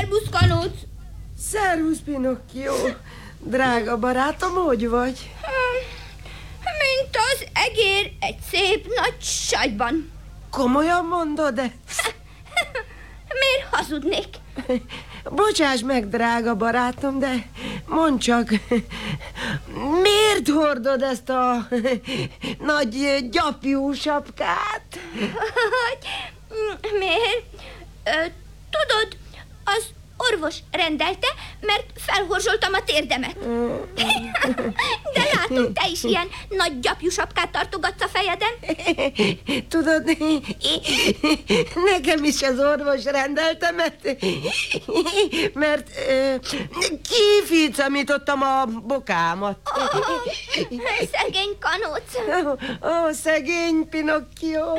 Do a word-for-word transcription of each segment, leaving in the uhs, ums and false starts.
Szervusz, Kanóc! Szervusz, Pinocchio! Drága barátom, hogy vagy? Mint az egér egy szép nagy sagyban. Komolyan mondod -e? Miért hazudnék? Bocsáss meg, drága barátom, de mondd csak, miért hordod ezt a nagy gyapjú sapkát? Miért? Ö, tudod, az orvos rendelte, mert felhorzsoltam a térdemet. De látom, te is ilyen nagy gyapjú sapkát tartogatsz a fejeden. Tudod, nekem is az orvos rendelte, mert, mert kificamítottam a bokámat. Oh, szegény Kanóc. Ó, oh, szegény Pinocchio.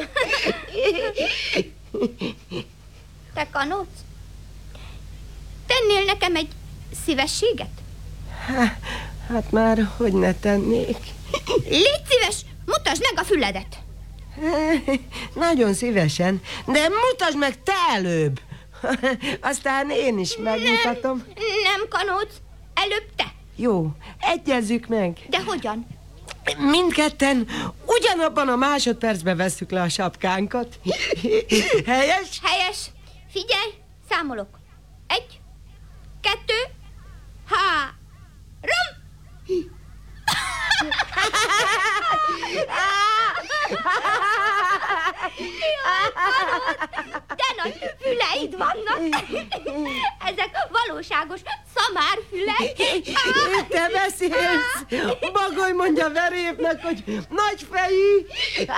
Te, Kanóc, tennél nekem egy szívességet? Hát már hogy ne tennék. Légy szíves, mutasd meg a füledet. Nagyon szívesen, de mutasd meg te előbb. Aztán én is megmutatom. Nem, nem, Kanóc, előbb te. Jó, egyezzük meg. De hogyan? Mindketten ugyanabban a másodpercben vesszük le a sapkánkat. Helyes? Helyes. Figyelj, számolok. Egy, kettő, három. De nagy füleid vannak. Ezek valóságos szamárfülek. Te beszélsz. Bagoly mondja verépnek, hogy nagy fejű.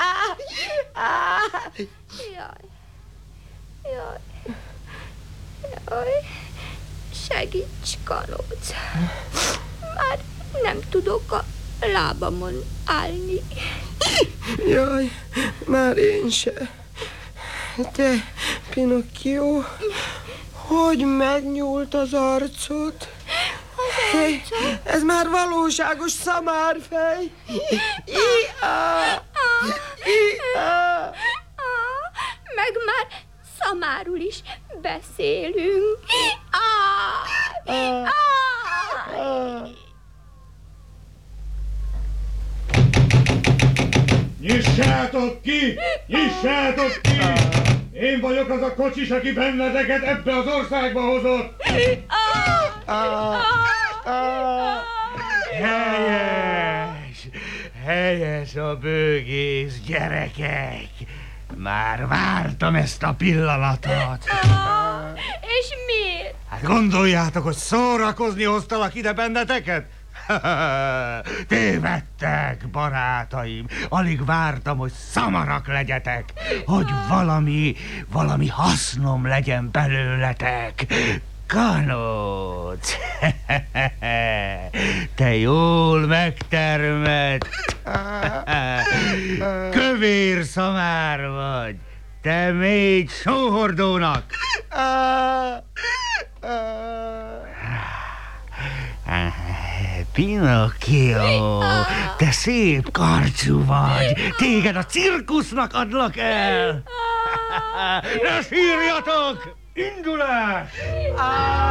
Jaj. Jaj. Jaj. Segíts, Kanóc. Már nem tudok a lábamon állni. Jaj, már én se. Te, Pinocchio, hogy megnyúlt az arcod? Az arcod? Ez már valóságos szamárfej. I-a! I-a! Meg már szamárul is beszélünk. Ah, ah. Nyissátok ki! Nyissátok ki! Én vagyok az a kocsis, aki benneteket ebbe az országba hozott! Helyes! Helyes a bőgész, gyerekek! Már vártam ezt a pillanatot! És miért? Hát gondoljátok, hogy szórakozni hoztalak ide benneteket? Tévedtek, barátaim. Alig vártam, hogy szamarak legyetek, hogy valami, valami hasznom legyen belőletek. Kanóc, te jól megtermett. Kövér szamár vagy, te még sóhordónak. Pinocchio, te szép karcsú vagy, téged a cirkusznak adlak el. Ne sírjatok! Indulás!